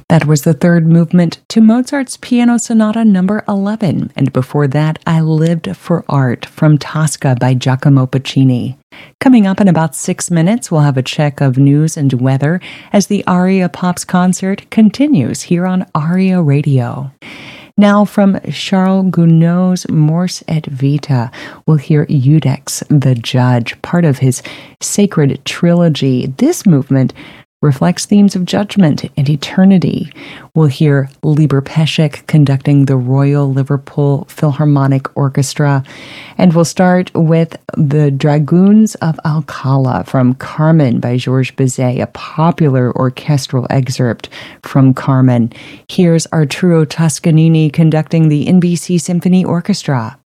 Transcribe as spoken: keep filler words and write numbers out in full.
That was the third movement to Mozart's Piano Sonata number eleven, and before that, I Lived for Art from Tosca by Giacomo Puccini. Coming up in about six minutes, we'll have a check of news and weather as the Aria Pops concert continues here on Aria Radio. Now from Charles Gounod's Mors et Vita, we'll hear Iudex, the Judge, part of his sacred trilogy. This movement reflects themes of judgment and eternity. We'll hear Liber Pesek conducting the Royal Liverpool Philharmonic Orchestra. And we'll start with the Dragoons of Alcala from Carmen by Georges Bizet, a popular orchestral excerpt from Carmen. Here's Arturo Toscanini conducting the N B C Symphony Orchestra.